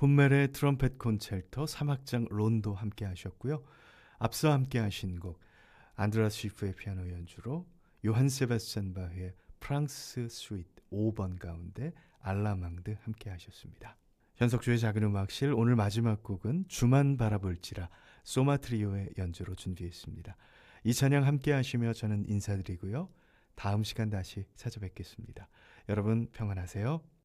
훈멜의 트럼펫 콘체르토 3악장 론도 함께 하셨고요. 앞서 함께 하신 곡 안드라스 시프의 피아노 연주로 요한 세바스찬 바흐의 프랑스 스위트 5번 가운데 알라망드 함께 하셨습니다. 현석주의 작은 음악실 오늘 마지막 곡은 주만 바라볼지라 소마트리오의 연주로 준비했습니다. 이 찬양 함께 하시며 저는 인사드리고요. 다음 시간 다시 찾아뵙겠습니다. 여러분 평안하세요.